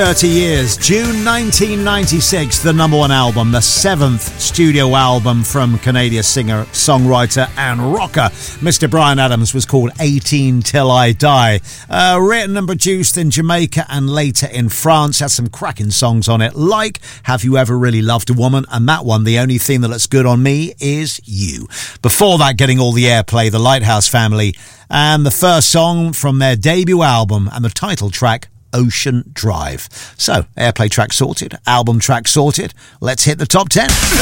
30 years, June 1996, the number one album, the 7th studio album from Canadian singer, songwriter and rocker Mr. Bryan Adams, was called 18 Till I Die. Written and produced in Jamaica and later in France, has some cracking songs on it like Have You Ever Really Loved a Woman, and that one, The Only Thing That Looks Good on Me Is You. Before that, getting all the airplay, The Lighthouse Family, and the first song from their debut album and the title track, Ocean Drive. So, airplay track sorted, album track sorted. Let's hit the top 10.